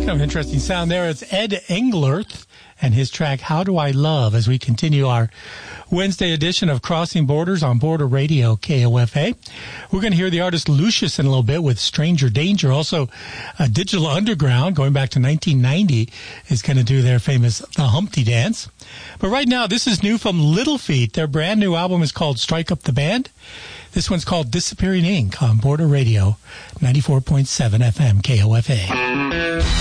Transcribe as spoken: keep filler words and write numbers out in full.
Kind of interesting sound there. It's Ed Englert and his track, How Do I Love, as we continue our Wednesday edition of Crossing Borders on Border Radio, K O F A. We're going to hear the artist Lucius in a little bit with Stranger Danger. Also, uh, Digital Underground, going back to nineteen ninety, is going to do their famous The Humpty Dance. But right now, this is new from Little Feat. Their brand new album is called Strike Up the Band. This one's called Disappearing Ink on Border Radio, ninety-four point seven F M, K O F A.